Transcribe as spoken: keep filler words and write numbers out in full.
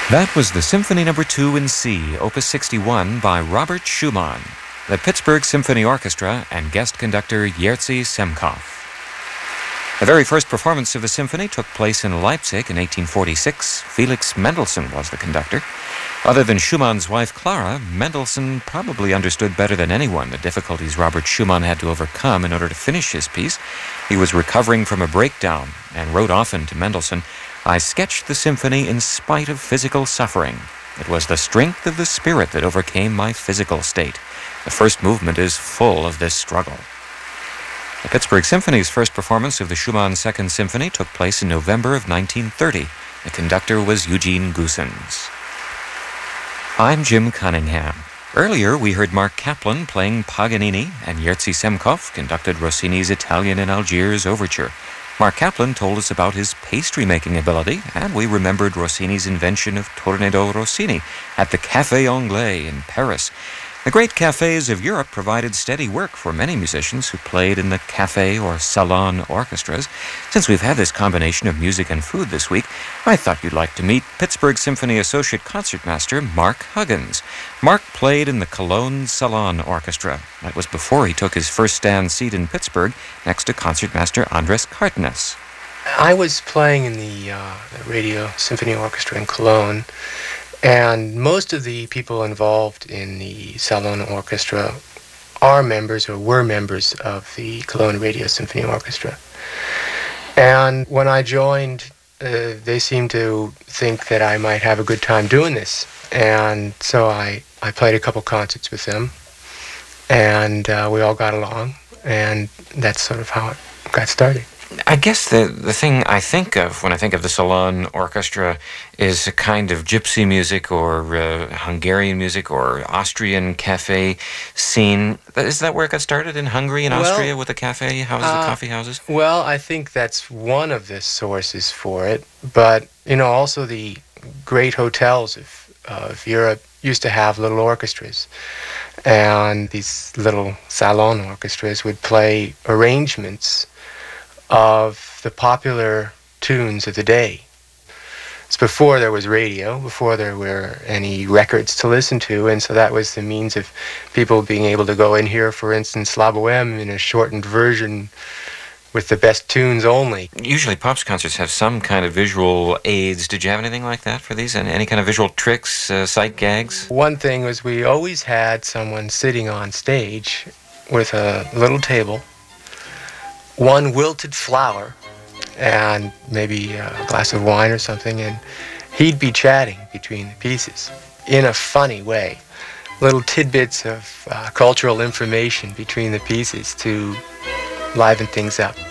That was the Symphony Number two in C, Opus sixty-one by Robert Schumann, the Pittsburgh Symphony Orchestra, and guest conductor Jerzy Semkov. The very first performance of the symphony took place in Leipzig in eighteen forty-six. Felix Mendelssohn was the conductor. Other than Schumann's wife Clara, Mendelssohn probably understood better than anyone the difficulties Robert Schumann had to overcome in order to finish his piece. He was recovering from a breakdown and wrote often to Mendelssohn, "I sketched the symphony in spite of physical suffering. It was the strength of the spirit that overcame my physical state. The first movement is full of this struggle." The Pittsburgh Symphony's first performance of the Schumann Second Symphony took place in November of nineteen thirty. The conductor was Eugene Goossens. I'm Jim Cunningham. Earlier, we heard Mark Kaplan playing Paganini, and Jerzy Semkov conducted Rossini's Italian in Algiers Overture. Mark Kaplan told us about his pastry-making ability, and we remembered Rossini's invention of Tornado Rossini at the Café Anglais in Paris. The great cafes of Europe provided steady work for many musicians who played in the café or salon orchestras. Since we've had this combination of music and food this week, I thought you'd like to meet Pittsburgh Symphony Associate Concertmaster Mark Huggins. Mark played in the Cologne Salon Orchestra. That was before he took his first stand seat in Pittsburgh next to Concertmaster Andres Cardenas. I was playing in the, uh, the Radio Symphony Orchestra in Cologne, and most of the people involved in the Salon Orchestra are members or were members of the Cologne Radio Symphony Orchestra. And when I joined, uh, they seemed to think that I might have a good time doing this. And so I, I played a couple concerts with them, and uh, we all got along, and that's sort of how it got started. I guess the, the thing I think of when I think of the Salon Orchestra is a kind of gypsy music or uh, Hungarian music or Austrian cafe scene. Is that where it got started, in Hungary and well, Austria with the cafe houses, uh, the coffee houses? Well, I think that's one of the sources for it. But, you know, also the great hotels of, of Europe used to have little orchestras. And these little Salon orchestras would play arrangements of the popular tunes of the day. It's before there was radio, before there were any records to listen to, and so that was the means of people being able to go and hear, for instance, La Boheme in a shortened version with the best tunes only. Usually Pops concerts have some kind of visual aids. Did you have anything like that for these? And any kind of visual tricks, uh, sight gags? One thing was we always had someone sitting on stage with a little table, one wilted flower, and maybe a glass of wine or something, and he'd be chatting between the pieces in a funny way. Little tidbits of uh, cultural information between the pieces to liven things up.